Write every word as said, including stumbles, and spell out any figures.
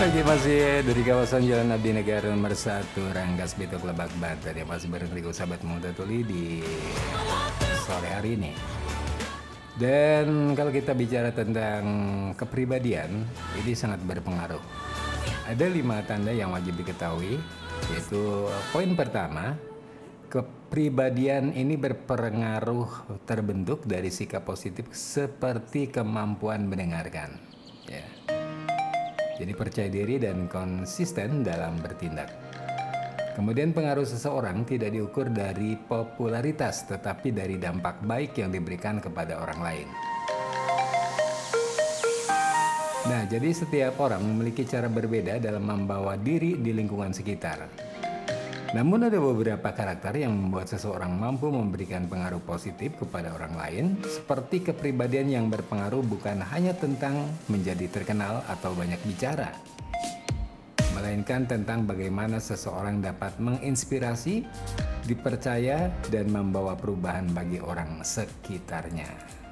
Lagi masih dari kawasan Jalan Abdi Negara nomor satu Ranggas Bitok Lebak Banten ya, masih bareng Rigo sahabat Muda Tuli di sore hari ini. Dan kalau kita bicara tentang kepribadian, ini sangat berpengaruh. Ada lima tanda yang wajib diketahui, yaitu poin pertama, kepribadian ini berpengaruh terbentuk dari sikap positif seperti kemampuan mendengarkan. Ya. Jadi percaya diri dan konsisten dalam bertindak. Kemudian pengaruh seseorang tidak diukur dari popularitas, tetapi dari dampak baik yang diberikan kepada orang lain. Nah, jadi setiap orang memiliki cara berbeda dalam membawa diri di lingkungan sekitar. Namun ada beberapa karakter yang membuat seseorang mampu memberikan pengaruh positif kepada orang lain, seperti kepribadian yang berpengaruh bukan hanya tentang menjadi terkenal atau banyak bicara, melainkan tentang bagaimana seseorang dapat menginspirasi, dipercaya, dan membawa perubahan bagi orang sekitarnya.